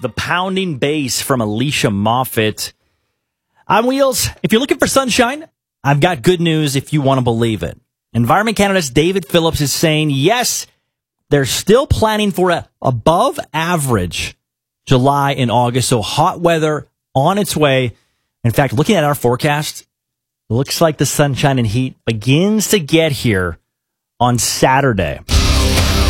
The Pounding Bass from Alicia Moffett. On Wheels, if you're looking for sunshine, I've got good news if you want to believe it. Environment Canada's David Phillips is saying, yes, they're still planning for a above average July and August, so hot weather on its way. In fact, looking at our forecast, it looks like the sunshine and heat begins to get here on Saturday.